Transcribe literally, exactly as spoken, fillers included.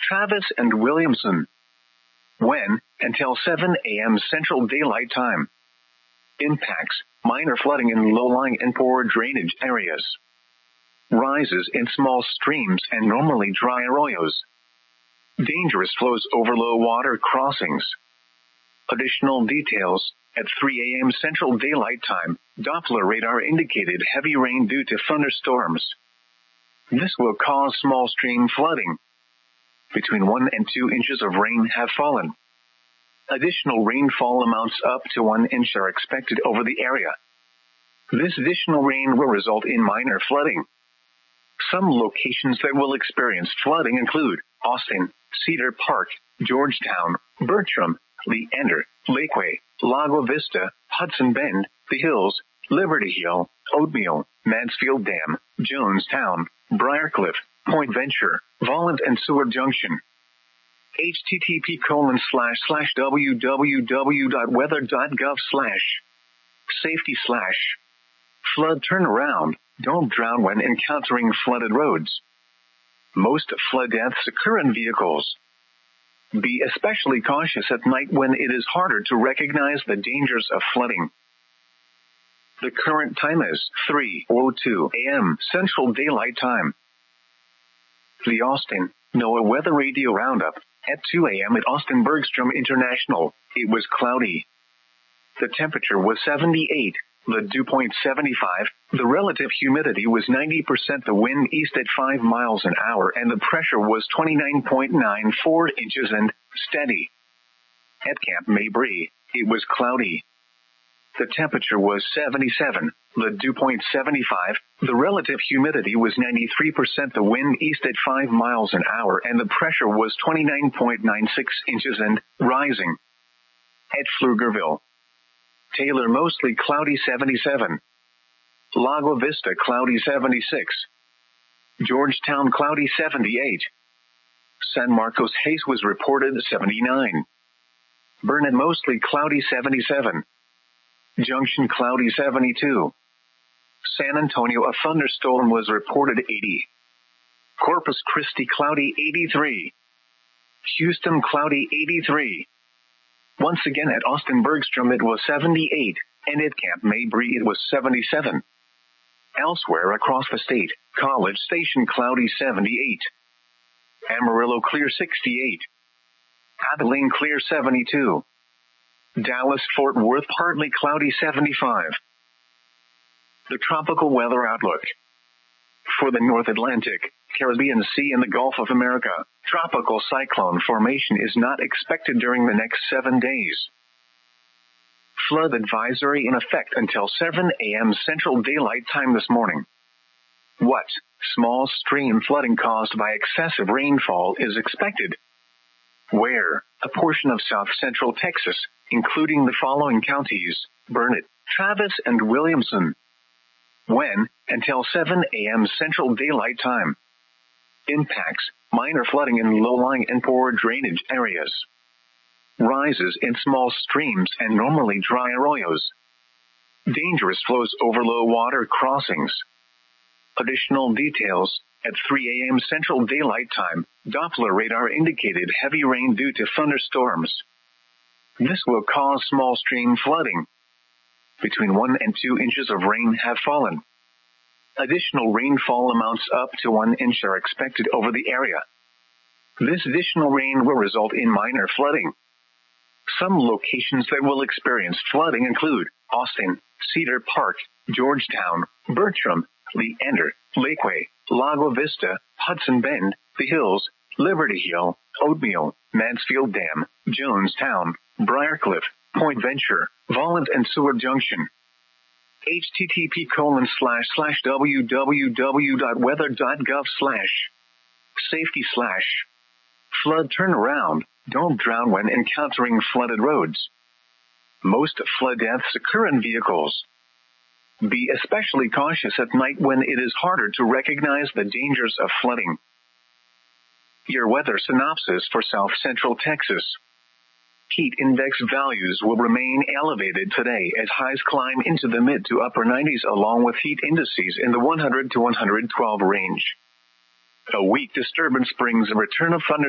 Travis and Williamson. When, until seven a m Central Daylight Time. Impacts, minor flooding in low-lying and poor drainage areas. Rises in small streams and normally dry arroyos. Dangerous flows over low water crossings. Additional details, at three a m Central Daylight Time, Doppler radar indicated heavy rain due to thunderstorms. This will cause small stream flooding. Between one and two inches of rain have fallen. Additional rainfall amounts up to one inch are expected over the area. This additional rain will result in minor flooding. Some locations that will experience flooding include Austin, Cedar Park, Georgetown, Bertram, Leander, Lakeway, Lago Vista, Hudson Bend, The Hills, Liberty Hill, Oatmeal, Mansfield Dam, Jonestown, Briarcliff, Point Venture, Vollant and Seward Junction. http colon slash slash www.weather.gov slash safety slash flood turnaround. Don't drown when encountering flooded roads. Most flood deaths occur in vehicles. Be especially cautious at night when it is harder to recognize the dangers of flooding. The current time is three oh two a m Central Daylight Time. The Austin NOAA Weather Radio Roundup. At two a m at Austin Bergstrom International, it was cloudy. The temperature was seventy-eight, the dew point seventy-five, the relative humidity was ninety percent, the wind east at five miles an hour, and the pressure was twenty-nine point nine four inches and steady. At Camp Mabry, it was cloudy. The temperature was seventy-seven, the dew point seventy-five, the relative humidity was ninety-three percent, the wind east at five miles an hour, and the pressure was twenty-nine point nine six inches and rising. At Pflugerville, Taylor mostly cloudy seventy-seven. Lago Vista cloudy seventy-six. Georgetown cloudy seventy-eight. San Marcos haze was reported seventy-nine. Burnet mostly cloudy seventy-seven. Junction cloudy seventy-two. San Antonio a thunderstorm was reported eighty. Corpus Christi cloudy eighty-three. Houston cloudy eighty-three. Once again at Austin Bergstrom it was seventy-eight, and at Camp Mabry it was seventy-seven. Elsewhere across the state, College Station cloudy seventy-eight. Amarillo clear sixty-eight. Abilene clear seventy-two. Dallas-Fort Worth partly cloudy seventy-five. The tropical weather outlook. For the North Atlantic, Caribbean Sea and the Gulf of America, tropical cyclone formation is not expected during the next seven days. Flood advisory in effect until seven a m Central Daylight Time this morning. What small stream flooding caused by excessive rainfall is expected? Where? A portion of south-central Texas, including the following counties: Burnet, Travis, and Williamson. When? Until seven a m Central Daylight Time. Impacts, minor flooding in low-lying and poor drainage areas. Rises in small streams and normally dry arroyos. Dangerous flows over low water crossings. Additional details, at three a m Central Daylight Time, Doppler radar indicated heavy rain due to thunderstorms. This will cause small stream flooding. Between one and two inches of rain have fallen. Additional rainfall amounts up to one inch are expected over the area. This additional rain will result in minor flooding. Some locations that will experience flooding include Austin, Cedar Park, Georgetown, Bertram, Leander, Lakeway, Lago Vista, Hudson Bend, The Hills, Liberty Hill, Oatmeal, Mansfield Dam, Jonestown, Briarcliff, Point Venture, Vollant and Seward Junction. http colon slash slash www.weather.gov slash safety slash flood turnaround. Don't drown when encountering flooded roads. Most flood deaths occur in vehicles. Be especially cautious at night when it is harder to recognize the dangers of flooding. Your weather synopsis for South Central Texas. Heat index values will remain elevated today as highs climb into the mid to upper nineties along with heat indices in the one hundred to one hundred twelve range. A weak disturbance brings a return of thunderstorms